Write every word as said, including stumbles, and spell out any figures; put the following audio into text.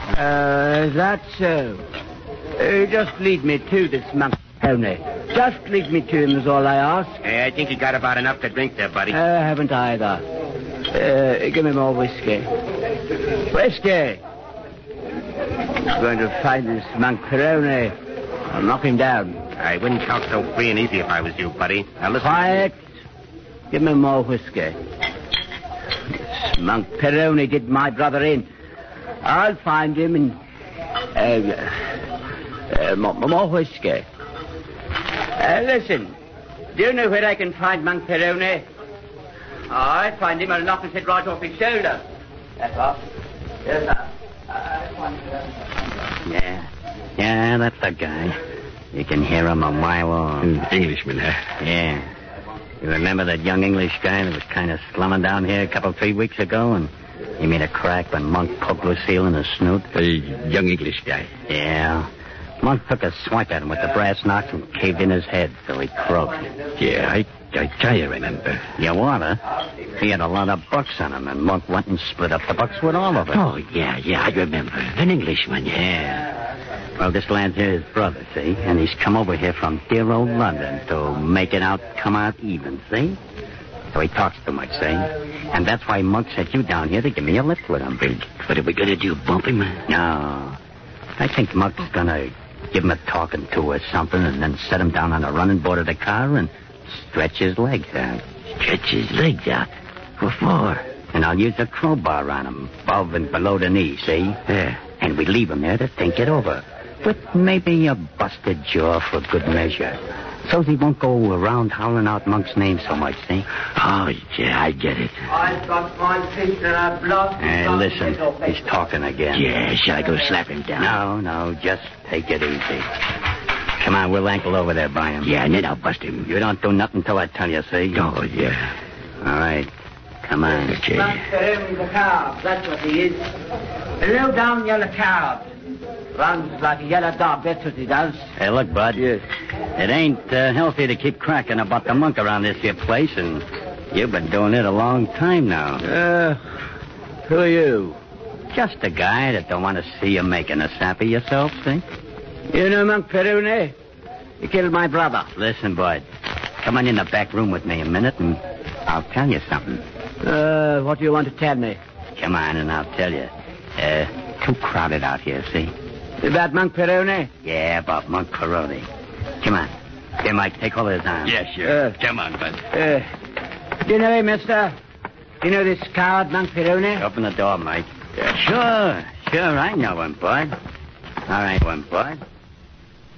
Uh, is that so? Uh, just lead me to this monk, Tony. Just lead me to him is all I ask. Hey, I think you got about enough to drink there, buddy. Uh, haven't either. Uh, give me more whiskey. Whiskey! I'm going to find this monk Peroni. I'll knock him down. I wouldn't talk so free and easy if I was you, buddy. Now listen. Quiet. Give me more whiskey. This monk Peroni did my brother in. I'll find him and... Uh, uh, more, more whiskey. Uh, listen. Do you know where I can find monk Peroni? Oh, I find him. I'll knock his head right off his shoulder. That's all. Yes, sir. Yeah. Yeah, that's the guy. You can hear him a mile off. Mm, Englishman, huh? Yeah. You remember that young English guy that was kind of slumming down here a couple, three weeks ago, and he made a crack when Monk poked Lucille in the snoot? A young English guy. Yeah. Monk took a swipe at him with the brass knocks and caved in his head till he croaked. Yeah, I, I kind of remember. You wanna? He had a lot of bucks on him, and Monk went and split up the bucks with all of it. Oh, yeah, yeah, I remember. An Englishman, yeah. Yeah. Well, this lad's his brother, see? And he's come over here from dear old London to make it out, come out even, see? So he talks too much, see? And that's why Monk sent you down here to give me a lift with him. What are we going to do, bump him? No. I think Monk's going to give him a talking to or something and then set him down on the running board of the car and stretch his legs out. Stretch his legs out? What for? And I'll use a crowbar on him, above and below the knee, see? Yeah. And we leave him there to think it over. With maybe a busted jaw for good measure. So he won't go around howling out Monk's name so much, see? Oh, yeah, I get it. I've got my feet and I blood. Hey, listen, he's talking again. Yeah, shall I go slap him down? No, no, just take it easy. Come on, we'll ankle over there by him. Yeah, and then I'll bust him. You don't do nothing till I tell you, see? Oh, yeah. All right. Come on. Okay. Monk Peroni the cow, that's what he is. A low down yellow cow. Runs like a yellow dog, that's what he does. Hey, look, Bud. Yes. It ain't uh, healthy to keep cracking about the monk around this here place, and you've been doing it a long time now. Uh, who are you? Just a guy that don't want to see you making a sap of yourself, see? You know Monk Peroni? He killed my brother. Listen, Bud. Come on in the back room with me a minute, and I'll tell you something. Uh, what do you want to tell me? Come on, and I'll tell you. Uh, too crowded out here, see? About Monk Peroni? Yeah, about Monk Peroni. Come on. Here, Mike, take hold of his arm. Yeah, sure. Uh, Come on, bud. Uh, do you know him, mister? Do you know this coward, Monk Peroni? Open the door, Mike. Yeah. Sure, sure, I know him, Bud. All right, one, Bud.